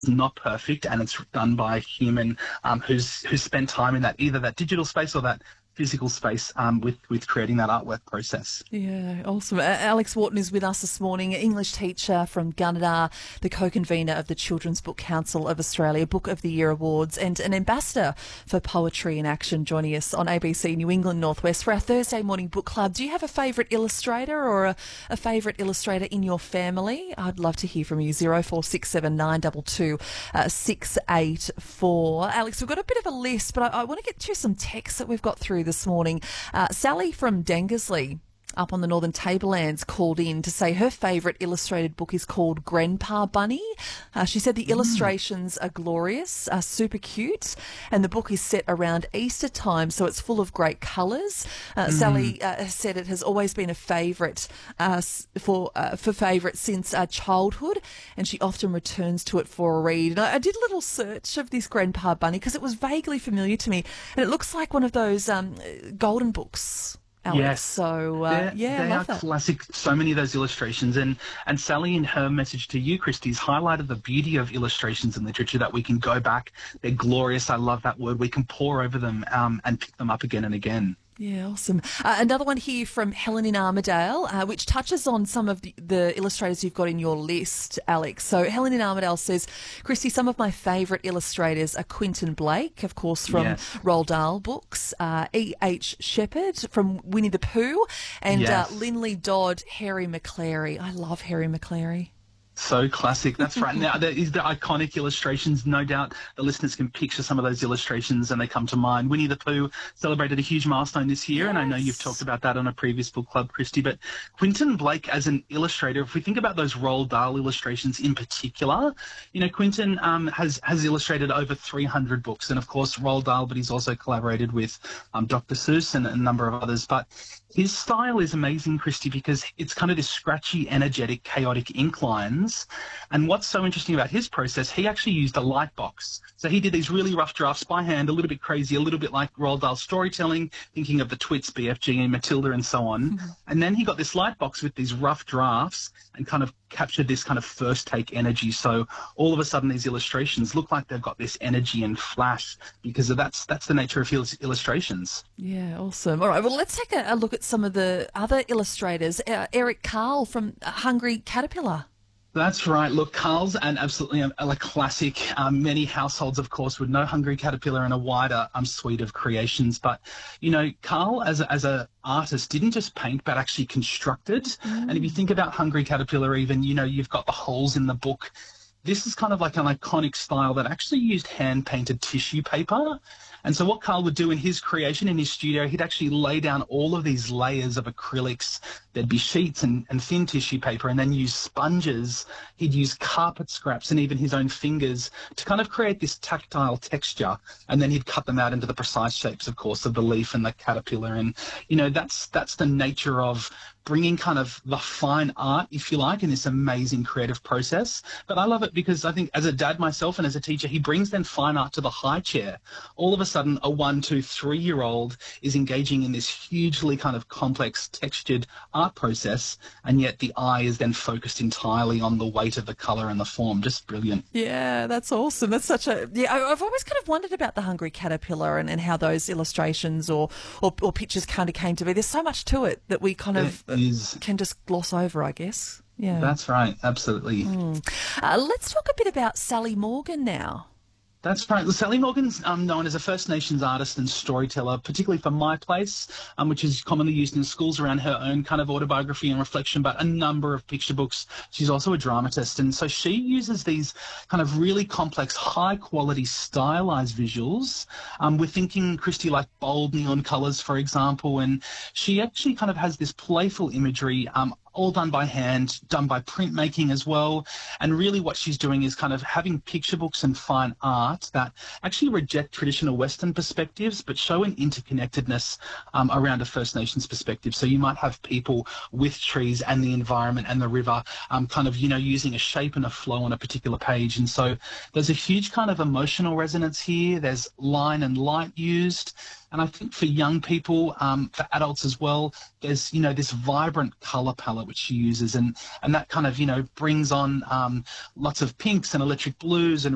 not perfect, and it's done by a human who's spent time in that either that digital space or that physical space with creating that artwork process. Yeah, awesome. Alex Wharton is with us this morning, English teacher from Gunnedah, the co-convener of the Children's Book Council of Australia, Book of the Year Awards, and an ambassador for Poetry in Action, joining us on ABC New England Northwest for our Thursday morning book club. Do you have a favourite illustrator or a favourite illustrator in your family? I'd love to hear from you. 0467 922 684. Alex, we've got a bit of a list, but I want to get to some texts that we've got through this morning. Sally from Dangersley up on the Northern Tablelands called in to say her favourite illustrated book is called Grandpa Bunny. She said the illustrations are glorious, are super cute, and the book is set around Easter time, so it's full of great colours. Sally said it has always been a favourite for favourites since childhood, and she often returns to it for a read. And I did a little search of this Grandpa Bunny because it was vaguely familiar to me, and it looks like one of those golden books. Alex. Yes, so they are classic. So many of those illustrations, and Sally, in her message to you, Christy's highlighted the beauty of illustrations in literature, that we can go back. They're glorious. I love that word. We can pore over them and pick them up again and again. Yeah, awesome. Another one here from Helen in Armidale, which touches on some of the illustrators you've got in your list, Alex. So Helen in Armidale says, Christy, some of my favourite illustrators are Quentin Blake, of course, from Roald Dahl books, E.H. Shepherd from Winnie the Pooh, and Linley Dodd, Harry McClary. I love Harry McClary. So classic. That's right. Now, there is the iconic illustrations. No doubt the listeners can picture some of those illustrations and they come to mind. Winnie the Pooh celebrated a huge milestone this year, and I know you've talked about that on a previous book club, Christy. But Quentin Blake as an illustrator, if we think about those Roald Dahl illustrations in particular, you know, Quentin has illustrated over 300 books, and of course Roald Dahl, but he's also collaborated with Dr. Seuss and a number of others. But his style is amazing, Christy, because it's kind of this scratchy, energetic, chaotic ink lines. And what's so interesting about his process, he actually used a light box. So he did these really rough drafts by hand, a little bit crazy, a little bit like Roald Dahl storytelling, thinking of the Twits, BFG and Matilda and so on. And then he got this light box with these rough drafts and kind of captured this kind of first take energy. So all of a sudden these illustrations look like they've got this energy and flash, because that's the nature of his illustrations. Yeah, awesome. All right, well, let's take a look at some of the other illustrators. Eric Carle from Hungry Caterpillar. That's right. Look, Carl's absolutely a classic. Many households, of course, would know Hungry Caterpillar and a wider suite of creations. But, you know, Carl, as a artist, didn't just paint, but actually constructed. And if you think about Hungry Caterpillar, even, you know, you've got the holes in the book. This is kind of like an iconic style that actually used hand-painted tissue paper. And so what Carl would do in his creation, in his studio, he'd actually lay down all of these layers of acrylics. There'd be sheets and thin tissue paper, and then use sponges. He'd use carpet scraps and even his own fingers to kind of create this tactile texture. And then he'd cut them out into the precise shapes, of course, of the leaf and the caterpillar. And, you know, that's the nature of bringing kind of the fine art, if you like, in this amazing creative process. But I love it because I think as a dad myself and as a teacher, he brings then fine art to the high chair. All of a sudden, a 1, 2, 3-year-old is engaging in this hugely kind of complex, textured art process, and yet the eye is then focused entirely on the weight of the colour and the form. Just brilliant. Yeah, that's awesome. That's such a... Yeah, I've always kind of wondered about the Hungry Caterpillar and how those illustrations or pictures kind of came to be. There's so much to it that we kind of can just gloss over, I guess. Yeah, that's right. Absolutely. Let's talk a bit about Sally Morgan now. That's right. Well, Sally Morgan's known as a First Nations artist and storyteller, particularly for My Place, which is commonly used in schools around her own kind of autobiography and reflection, but a number of picture books. She's also a dramatist. And so she uses these kind of really complex, high-quality, stylized visuals. We're thinking, Christy, like bold neon colours, for example, and she actually kind of has this playful imagery, all done by hand, done by printmaking as well. And really what she's doing is kind of having picture books and fine art that actually reject traditional Western perspectives, but show an interconnectedness around a First Nations perspective. So you might have people with trees and the environment and the river kind of, you know, using a shape and a flow on a particular page. And so there's a huge kind of emotional resonance here. There's line and light used. And I think for young people, for adults as well, there's, you know, this vibrant colour palette which she uses, and that kind of, you know, brings on lots of pinks and electric blues and